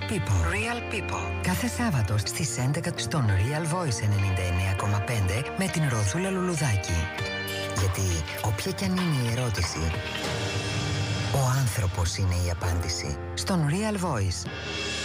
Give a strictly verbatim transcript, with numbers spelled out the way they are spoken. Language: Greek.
People. Real People. Κάθε Σάββατο στις έντεκα στον Real Voice ενενήντα εννέα κόμμα πέντε με την Ροδούλα Λουλουδάκη. Γιατί όποια κι αν είναι η ερώτηση, ο άνθρωπος είναι η απάντηση. Στον Real Voice.